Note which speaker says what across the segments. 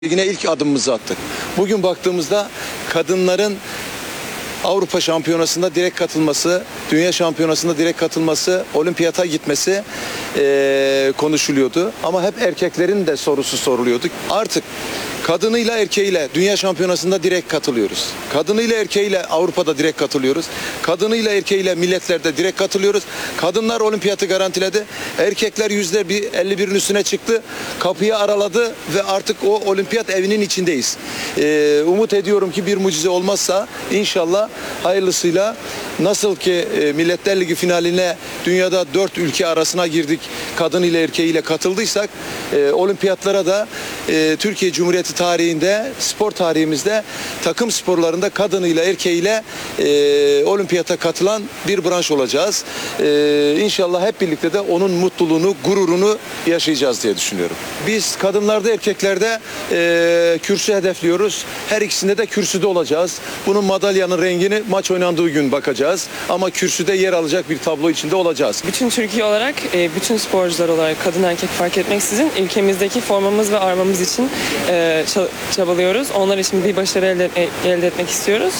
Speaker 1: Yine ilk adımımızı attık. Bugün baktığımızda kadınların Avrupa Şampiyonası'nda direkt katılması, Dünya Şampiyonası'nda direkt katılması, olimpiyata gitmesi konuşuluyordu. Ama hep erkeklerin de sorusu soruluyordu. Artık kadınıyla erkeğiyle Dünya Şampiyonası'nda direkt katılıyoruz. Kadınıyla erkeğiyle Avrupa'da direkt katılıyoruz. Kadınıyla erkeğiyle milletlerde direkt katılıyoruz. Kadınlar olimpiyatı garantiledi. Erkekler %51'in üstüne çıktı. Kapıyı araladı ve artık o olimpiyat evinin içindeyiz. Umut ediyorum ki bir mucize olmazsa inşallah hayırlısıyla nasıl ki Milletler Ligi finaline dünyada 4 ülke arasına girdik. Kadın ile erkeğiyle katıldıysak olimpiyatlara da Türkiye Cumhuriyeti tarihinde, spor tarihimizde takım sporlarında kadınıyla erkeğiyle olimpiyata katılan bir branş olacağız. İnşallah hep birlikte de onun mutluluğunu, gururunu yaşayacağız diye düşünüyorum. Biz kadınlarda, erkeklerde kürsü hedefliyoruz. Her ikisinde de kürsüde olacağız. Bunun madalyanın rengini maç oynandığı gün bakacağız. Ama kürsüde yer alacak bir tablo içinde olacağız.
Speaker 2: Bütün Türkiye olarak, bütün sporcular olarak kadın erkek fark etmeksizin ülkemizdeki formamız ve armamız için çabalıyoruz. Onlar için bir başarı elde etmek istiyoruz.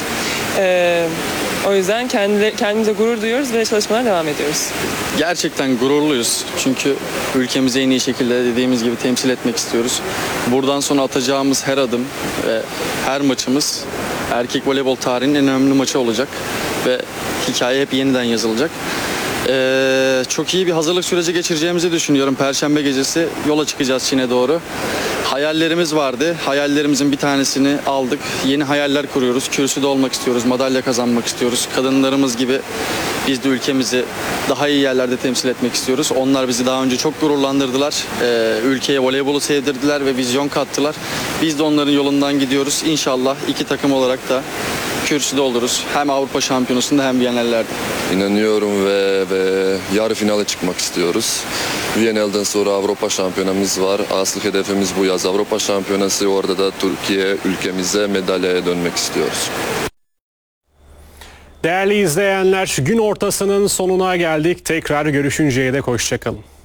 Speaker 2: O yüzden kendimize gurur duyuyoruz ve çalışmalara devam ediyoruz.
Speaker 3: Gerçekten gururluyuz. Çünkü ülkemizi en iyi şekilde dediğimiz gibi temsil etmek istiyoruz. Buradan sonra atacağımız her adım ve her maçımız erkek voleybol tarihinin en önemli maçı olacak. Ve hikaye hep yeniden yazılacak. Çok iyi bir hazırlık süreci geçireceğimizi düşünüyorum. Perşembe gecesi yola çıkacağız Çin'e doğru. Hayallerimiz vardı. Hayallerimizin bir tanesini aldık. Yeni hayaller kuruyoruz. Kürsüde olmak istiyoruz. Madalya kazanmak istiyoruz. Kadınlarımız gibi biz de ülkemizi daha iyi yerlerde temsil etmek istiyoruz. Onlar bizi daha önce çok gururlandırdılar. Ülkeye voleybolu sevdirdiler ve vizyon kattılar. Biz de onların yolundan gidiyoruz. İnşallah iki takım olarak da kürsüde oluruz. Hem Avrupa Şampiyonası'nda hem Viyana'larda.
Speaker 4: İnanıyorum ve yarı finale çıkmak istiyoruz. Viyana'dan sonra Avrupa Şampiyonamız var. Asıl hedefimiz bu yaz Avrupa Şampiyonası. Orada da Türkiye ülkemize madalyaya dönmek istiyoruz.
Speaker 5: Değerli izleyenler, gün ortasının sonuna geldik. Tekrar görüşünceye dek hoşça kalın.